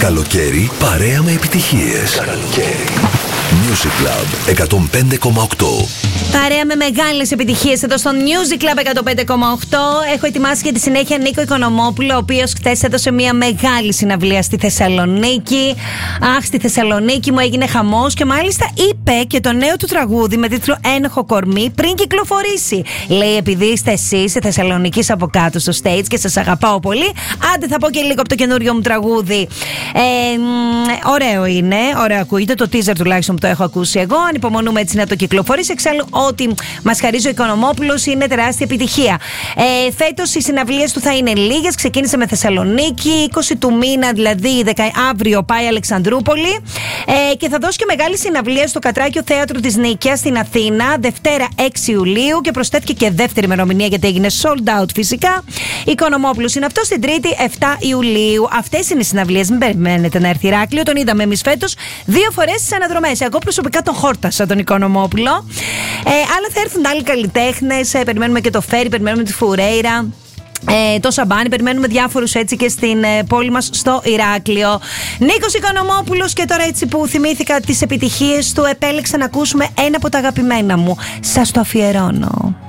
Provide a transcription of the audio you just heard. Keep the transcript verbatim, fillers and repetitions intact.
Καλοκαίρι παρέα με επιτυχίες. Καλοκαίρι. Music Club εκατόν πέντε κόμμα οκτώ. Παρέα με μεγάλες επιτυχίες εδώ στο Music Club εκατόν πέντε κόμμα οκτώ. Έχω ετοιμάσει για τη συνέχεια Νίκο Οικονομόπουλο, ο οποίος χθες έδωσε μια μεγάλη συναυλία στη Θεσσαλονίκη. Αχ, στη Θεσσαλονίκη μου έγινε χαμός και μάλιστα είπε και το νέο του τραγούδι με τίτλο Ένοχο κορμί πριν κυκλοφορήσει. Λέει, επειδή είστε εσείς σε Θεσσαλονίκη από κάτω στο stage και σας αγαπάω πολύ, άντε θα πω και λίγο από το καινούριο μου τραγούδι. Ε, ωραίο είναι, ωραίο ακούγεται. Το teaser τουλάχιστον που το έχω ακούσει εγώ. Ανυπομονούμε έτσι να το κυκλοφορήσει. Εξάλλου, ό,τι μας χαρίζει ο Οικονομόπουλος είναι τεράστια επιτυχία. Ε, φέτος οι συναυλίες του θα είναι λίγες. Ξεκίνησε με Θεσσαλονίκη, είκοσι του μήνα, δηλαδή αύριο πάει Αλεξανδρούπολη. Ε, και θα δώσει και μεγάλη συναυλία στο Κατράκιο Θέατρο της Νίκαιας στην Αθήνα, Δευτέρα έξι Ιουλίου. Και προσθέθηκε και δεύτερη ημερομηνία γιατί έγινε sold out φυσικά. Οικονομόπουλος είναι αυτό στην Τρίτη επτά Ιουλίου. Αυτές είναι οι συναυλίες. Μην περιμένετε να έρθει Ηράκλειο. Τον είδαμε εμείς φέτος δύο φορές στις αναδρομές. Εγώ προσωπικά τον χόρτασα τον Οικονομόπουλο. Ε, αλλά θα έρθουν άλλοι καλλιτέχνες. Ε, περιμένουμε και το Φέρι, περιμένουμε τη Φουρέιρα. Ε, το Σαμπάνι, περιμένουμε διάφορους έτσι και στην ε, πόλη μας στο Ηράκλειο. Νίκος Οικονομόπουλος, και τώρα έτσι που θυμήθηκα τις επιτυχίες του, επέλεξα να ακούσουμε ένα από τα αγαπημένα μου. Σας το αφιερώνω.